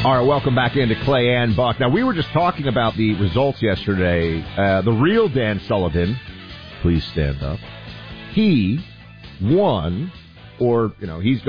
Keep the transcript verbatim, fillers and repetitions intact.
All right, welcome back into Clay and Buck. Now, we were just talking about the results yesterday. Uh, the real Dan Sullivan, please stand up. He won, or, you know, he's